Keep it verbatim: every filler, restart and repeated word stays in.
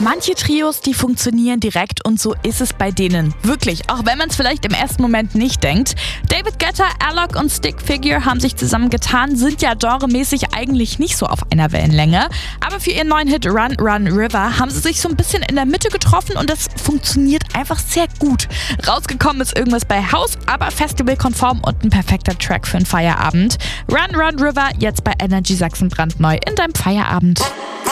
Manche Trios, die funktionieren direkt und so ist es bei denen. Wirklich, auch wenn man es vielleicht im ersten Moment nicht denkt. David Guetta, Alok und Stick Figure haben sich zusammengetan, sind ja genremäßig eigentlich nicht so auf einer Wellenlänge. Aber für ihren neuen Hit Run Run River haben sie sich so ein bisschen in der Mitte getroffen und das funktioniert einfach sehr gut. Rausgekommen ist irgendwas bei House, aber festivalkonform und ein perfekter Track für einen Feierabend. Run Run River jetzt bei Energy Sachsen brandneu in deinem Feierabend.